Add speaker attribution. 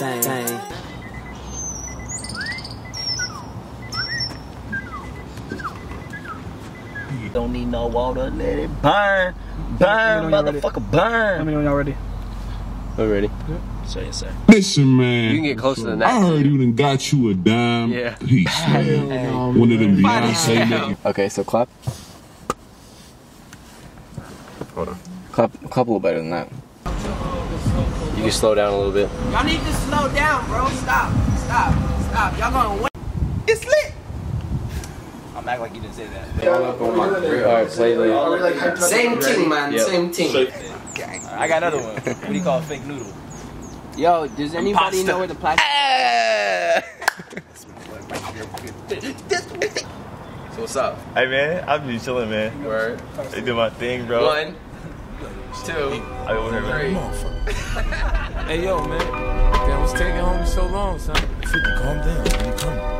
Speaker 1: Don't need no water, let it burn. Burn, motherfucker, burn.
Speaker 2: Let me know when y'all ready.
Speaker 3: We're ready.
Speaker 1: Sir, yes, sir.
Speaker 4: Listen, man.
Speaker 3: You can get closer than that.
Speaker 4: I heard you done got you a dime piece, man. One of them Beyonce niggas.
Speaker 3: Okay, so clap. Hold on. Clap a little better than that. You can slow down a little bit.
Speaker 5: Y'all need to slow down, bro. Stop. Y'all gonna win. It's lit.
Speaker 1: I'm acting like you didn't say that.
Speaker 3: Alright, play the...
Speaker 5: Same team, man.
Speaker 3: Yep.
Speaker 5: Same team.
Speaker 1: I got another one. What do you call a fake noodle?
Speaker 5: Yo, does anybody know where the plastic?
Speaker 3: So what's up?
Speaker 1: Hey, man, I'm just chilling, man.
Speaker 3: Word.
Speaker 1: They do my thing, bro.
Speaker 3: 1, 2,
Speaker 1: I over here, man.
Speaker 3: 3.
Speaker 6: Hey, yo, man. Damn, what's taking homie so long, son?
Speaker 7: 50, calm down. When you come.